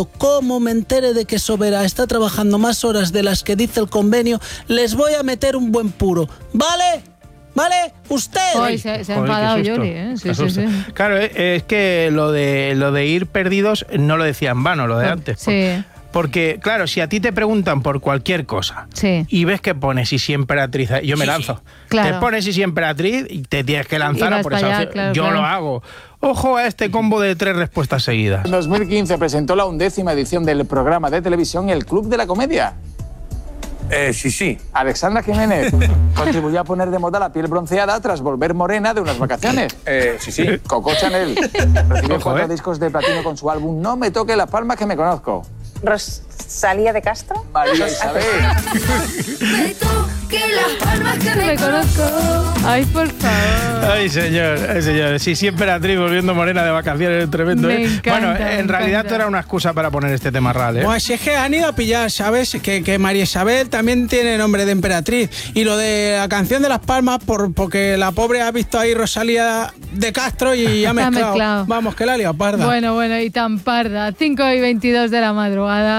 Como me entere de que Sobera está trabajando más horas de las que dice el convenio, les voy a meter un buen puro. ¿Vale? ¿Vale? ¿Usted? Hoy se ha enfadado Yoli, ¿eh? Sí. Claro, es que lo de ir perdidos no lo decía en vano, lo de antes. Sí. Porque, claro, si a ti te preguntan por cualquier cosa y ves que pones y si emperatriz, yo me lanzo. Claro. Te pones y si emperatriz y te tienes que lanzar a por esa opción. Claro, yo lo hago. Ojo a este combo de 3 respuestas seguidas. En 2015 presentó la 11ª edición del programa de televisión El Club de la Comedia. Sí. Alexandra Jiménez contribuyó a poner de moda la piel bronceada tras volver morena de unas vacaciones. Sí. Coco Chanel recibió 4 discos de platino con su álbum No me toque las palmas que me conozco. ¿Rosalía de Castro? María Isabel. Me toque las palmas que Me conozco. Ay, por favor. Ay, señor. Sí, siempre emperatriz volviendo morena de vacaciones, tremendo. Me encanta, bueno, me en realidad encanta. esto era una excusa para poner este tema real, ¿eh? Pues es que han ido a pillar, ¿sabes? Que María Isabel también tiene nombre de emperatriz. Y lo de la canción de Las Palmas, porque la pobre ha visto ahí Rosalía de Castro y ha mezclado. mezclado. Vamos, que la ha liado parda. Bueno, y tan parda. 5:22 de la madrugada.